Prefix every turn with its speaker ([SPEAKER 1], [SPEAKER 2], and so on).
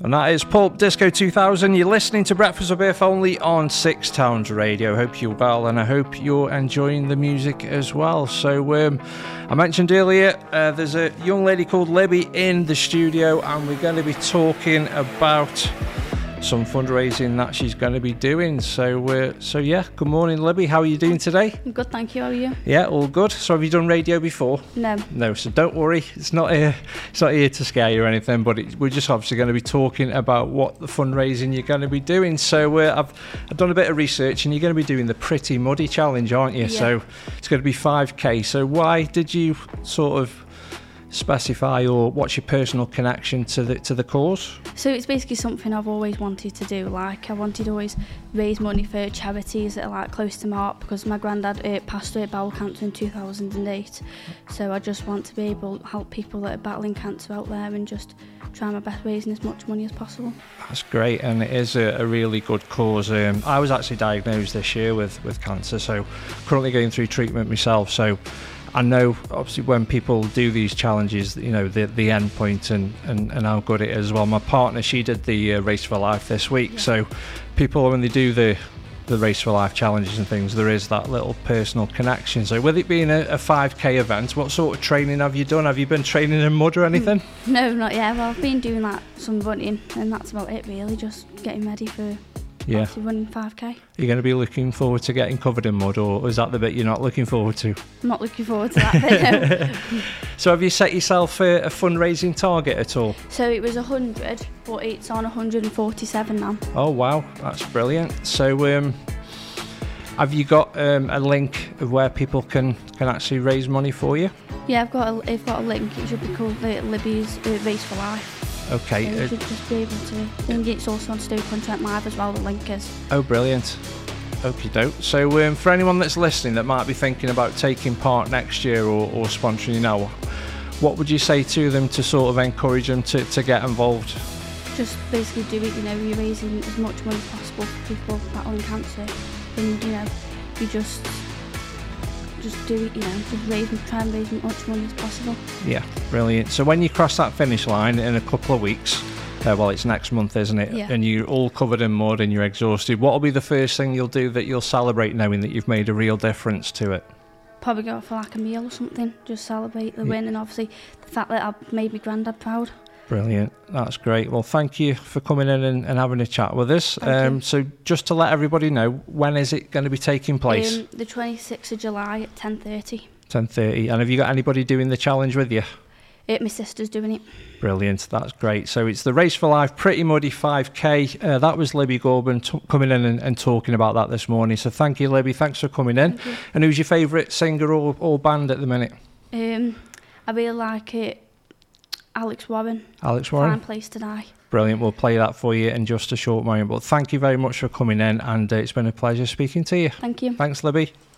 [SPEAKER 1] And that is Pulp Disco 2000. You're listening to Breakfast with Biff only on Six Towns Radio. Hope you're well, and I hope you're enjoying the music as well. So I mentioned earlier, there's a young lady called Libby in the studio, and we're going to be talking about some fundraising that she's going to be doing. So yeah, good morning, Libby. How are you doing today?
[SPEAKER 2] I'm good, thank you. How are you?
[SPEAKER 1] Yeah, all good. So have you done radio before?
[SPEAKER 2] No,
[SPEAKER 1] so don't worry, it's not here to scare you or anything, but we're just obviously going to be talking about what the fundraising you're going to be doing. So I've done a bit of research, and you're going to be doing the Pretty Muddy Challenge, aren't you?
[SPEAKER 2] Yeah.
[SPEAKER 1] So it's going to be 5k. So why did you sort of specify, or what's your personal connection to the cause?
[SPEAKER 2] So it's basically something I've always wanted to do. Like, I wanted to always raise money for charities that are like close to my heart, because my granddad passed away of bowel cancer in 2008. So I just want to be able to help people that are battling cancer out there, and just try my best raising as much money as possible.
[SPEAKER 1] That's great, and it is a really good cause. I was actually diagnosed this year with cancer, so currently going through treatment myself. So I know, obviously, when people do these challenges, you know, the end point and how good it is. Well, my partner, she did the Race for Life this week. Yeah. So people, when they do the Race for Life challenges and things, there is that little personal connection. So with it being a 5k event, what sort of training have you done? Have you been training in mud or anything?
[SPEAKER 2] No, not yet. Well, I've been doing some running, and that's about it really, just getting ready for running 5k.
[SPEAKER 1] You're going to be looking forward to getting covered in mud, or is that the bit you're not looking forward to?
[SPEAKER 2] I'm not looking forward to that bit, no.
[SPEAKER 1] So have you set yourself a fundraising target at all?
[SPEAKER 2] So it was 100, but it's on 147 now.
[SPEAKER 1] Oh wow, that's brilliant. So have you got a link of where people can actually raise money for you?
[SPEAKER 2] Yeah, I've got a link. It should be called Libby's Race for Life.
[SPEAKER 1] Okay.
[SPEAKER 2] So you should just be able to. I think it's also on Stoke-on-Trent Live as well, the link is.
[SPEAKER 1] Oh, brilliant. Okie doke. So for anyone that's listening that might be thinking about taking part next year or sponsoring now, what would you say to them to sort of encourage them to get involved?
[SPEAKER 2] Just basically do it, you know, you're raising as much money as possible for people battling cancer, and, you know, you just do it, you know, just try and raise as much money as possible.
[SPEAKER 1] Yeah, brilliant. So when you cross that finish line in a couple of weeks, well, it's next month, isn't it?
[SPEAKER 2] Yeah.
[SPEAKER 1] And you're all covered in mud and you're exhausted, what will be the first thing you'll do that you'll celebrate, knowing that you've made a real difference to it?
[SPEAKER 2] Probably go for like a meal or something, just celebrate the win, and obviously the fact that I've made my granddad proud.
[SPEAKER 1] Brilliant, that's great. Well, thank you for coming in and having a chat with us. So just to let everybody know, when is it going to be taking place?
[SPEAKER 2] The 26th of July at 10:30.
[SPEAKER 1] 10:30. And have you got anybody doing the challenge with you?
[SPEAKER 2] My sister's doing it.
[SPEAKER 1] Brilliant, that's great. So it's the Race for Life Pretty Muddy 5k. That was Libby Gorban coming in and talking about that this morning. So thank you, Libby. Thanks for coming in. And who's your favourite singer or band at the minute?
[SPEAKER 2] I really like it. Alex Warren.
[SPEAKER 1] Alex Warren?
[SPEAKER 2] Fine Place to Die.
[SPEAKER 1] Brilliant, we'll play that for you in just a short moment. But thank you very much for coming in, and it's been a pleasure speaking to you.
[SPEAKER 2] Thank you.
[SPEAKER 1] Thanks, Libby.